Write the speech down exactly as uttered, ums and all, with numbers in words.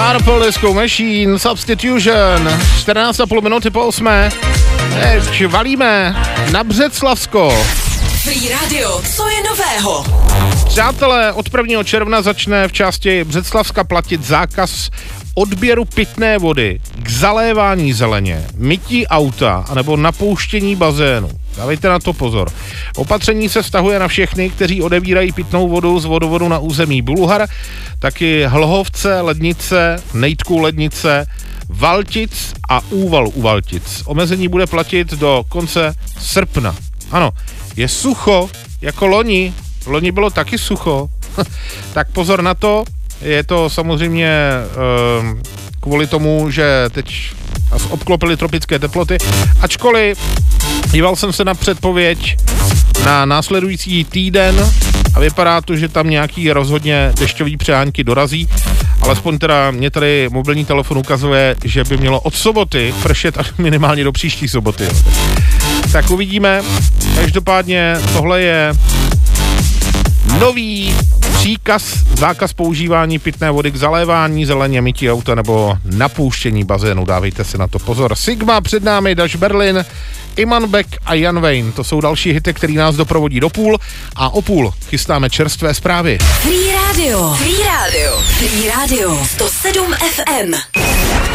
Purple Disco Machine, Substitution, čtrnáct a půl minuty po osmé. Teď valíme na Břeclavsko. Free Radio, co je nového? Přátelé, od prvního června začne v části Břeclavska platit zákaz odběru pitné vody k zalévání zeleně, mytí auta anebo napouštění bazénu. Dávejte na to pozor. Opatření se vztahuje na všechny, kteří odebírají pitnou vodu z vodovodu na území Bulhar, taky Hlhovce, Lednice, Nejtků Lednice, Valtic a Úval u Valtic. Omezení bude platit do konce srpna. Ano, je sucho, jako loni. Loni bylo taky sucho. Tak pozor na to. Je to samozřejmě um, kvůli tomu, že teď nás obklopily tropické teploty. Ačkoliv díval jsem se na předpověď na následující týden a vypadá to, že tam nějaký rozhodně dešťový přehánky dorazí. Alespoň teda mě tady mobilní telefon ukazuje, že by mělo od soboty pršet až minimálně do příští soboty. Tak uvidíme. Každopádně tohle je nový příkaz, zákaz používání pitné vody k zalévání zeleně, mytí auta nebo napouštění bazénu. Dávejte si na to pozor. Sigma před námi, Dash Berlin, Iman Beck a Jan Wayne. To jsou další hity, který nás doprovodí do půl. A o půl chystáme čerstvé zprávy. Free Radio, Free Radio, Free Radio, sto sedm F M.